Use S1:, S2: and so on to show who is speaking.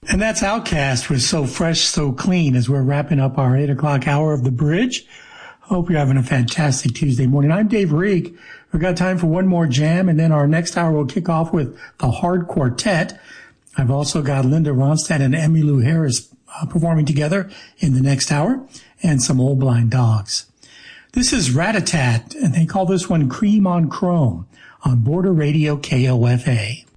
S1: And that's Outkast with So Fresh, So Clean as we're wrapping up our 8 o'clock hour of The Bridge. Hope you're having a fantastic Tuesday morning. I'm Dave Reek. We've got time for one more jam, and then our next hour will kick off with the Hard Quartet. I've also got Linda Ronstadt and Emmylou Harris performing together in the next hour, and some Old Blind Dogs. This is Rat-a-Tat, and they call this one Cream on Chrome on Border Radio KOFA.